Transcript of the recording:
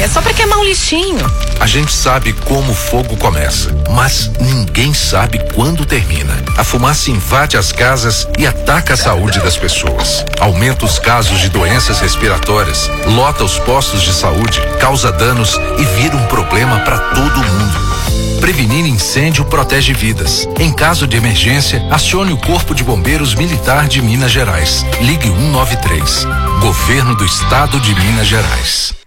é só pra queimar um lixinho. A gente sabe como o fogo começa, mas ninguém sabe quando termina. A fumaça invade as casas e ataca a saúde das pessoas. Aumenta os casos de doenças respiratórias, lota os postos de saúde, causa danos e vira um problema para todo mundo. Prevenir incêndio protege vidas. Em caso de emergência, acione o Corpo de Bombeiros Militar de Minas Gerais. Ligue 193. Governo do Estado de Minas Gerais.